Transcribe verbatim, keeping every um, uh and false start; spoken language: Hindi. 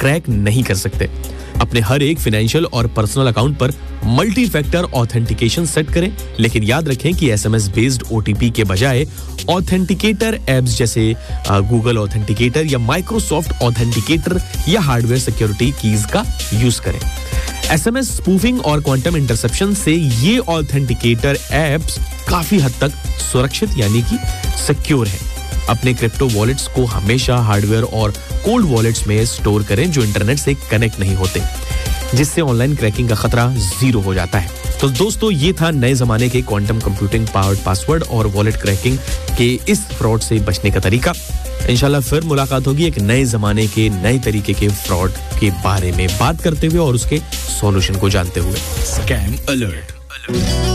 क्रैक नहीं कर सकते। अपने हर एक फाइनेंशियल और पर्सनल अकाउंट पर मल्टी फैक्टर ऑथेंटिकेशन सेट करें, लेकिन याद रखें कि एसएमएस बेस्ड ओटीपी के बजाय ऑथेंटिकेटर ऐप्स जैसे गूगल ऑथेंटिकेटर या माइक्रोसॉफ्ट ऑथेंटिकेटर या हार्डवेयर सिक्योरिटी कीज का यूज करें। एसएमएस स्पूफिंग और क्वांटम इंटरसेप्शन से ये ऑथेंटिकेटर ऐप्स काफी हद तक सुरक्षित यानी कि सिक्योर है। अपने क्रिप्टो वॉलेट्स को हमेशा हार्डवेयर और कोल्ड वॉलेट्स में स्टोर करें जो इंटरनेट से कनेक्ट नहीं होते, जिससे ऑनलाइन क्रैकिंग का खतरा जीरो हो जाता है। तो दोस्तों, ये था नए जमाने के क्वांटम कंप्यूटिंग पावर्ड पासवर्ड और वॉलेट क्रैकिंग के इस फ्रॉड से बचने का तरीका। इंशाल्लाह फिर मुलाकात होगी एक नए जमाने के नए तरीके के फ्रॉड के बारे में बात करते हुए और उसके सॉल्यूशन को जानते हुए। Scam alert.